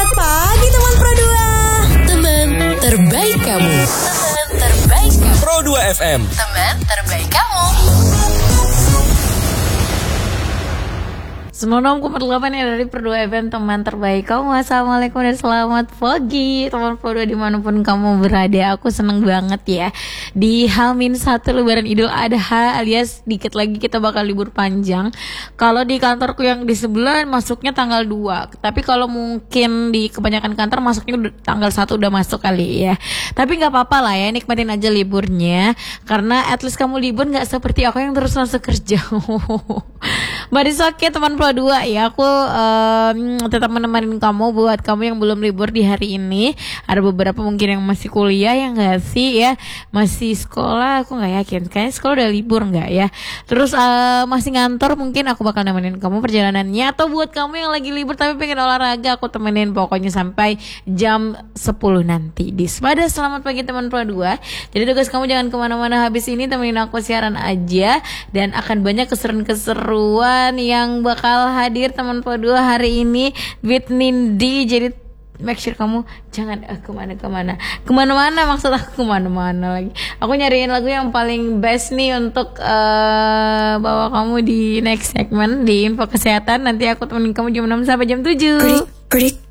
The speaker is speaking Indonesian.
Selamat pagi teman Pro 2. Teman terbaik kamu. Teman terbaik kamu. Pro 2 FM. Teman terbaik kamu. 96,8 ya dari Pro 2 FM, teman terbaik kamu. Assalamualaikum dan selamat pagi teman Pro 2 dimanapun kamu berada. Aku seneng banget ya di H-1 Lebaran Idul Adha, alias dikit lagi kita bakal libur panjang. Kalau di kantorku yang di sebelah masuknya tanggal 2, tapi kalau mungkin di kebanyakan kantor masuknya tanggal 1 udah masuk kali ya. Tapi gak apa-apa lah ya, nikmatin aja liburnya, karena at least kamu libur gak seperti aku yang terus masuk kerja. But it's okay teman Pro 2 ya, aku tetap menemani kamu. Buat kamu yang belum libur di hari ini, ada beberapa mungkin yang masih kuliah ya gak sih ya, masih sekolah, aku gak yakin, kayaknya sekolah udah libur gak ya. Terus masih ngantor, mungkin aku bakal nemenin kamu perjalanannya. Atau buat kamu yang lagi libur tapi pengen olahraga, aku temenin pokoknya sampai jam 10 nanti di Sepada. Selamat pagi teman Pro 2. Jadi tugas kamu jangan kemana-mana habis ini, temenin aku siaran aja. Dan akan banyak keseruan-keseruan yang bakal hadir teman Pro 2 hari ini with Nindi. Jadi make sure kamu jangan kemana-mana, maksud aku kemana-mana lagi. Aku nyariin lagu yang paling best nih untuk bawa kamu di next segment di info kesehatan. Nanti aku temenin kamu jam 6 sampai jam 7.